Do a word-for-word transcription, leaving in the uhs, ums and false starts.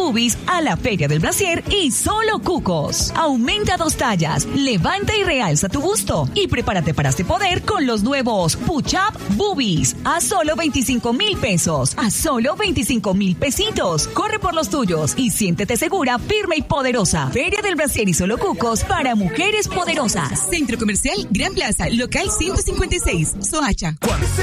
Boobies a la Feria del Brasier y Solo Cucos. Aumenta dos tallas, levanta y realza tu busto y prepárate para este poder con los nuevos Push-Up Boobies a solo veinticinco mil pesos, a solo veinticinco mil pesitos. Corre por los tuyos y siéntete segura, firme y poderosa. Feria del Brasier y Solo Cucos para mujeres poderosas. Centro Comercial Gran Plaza, local ciento cincuenta y seis, Soacha.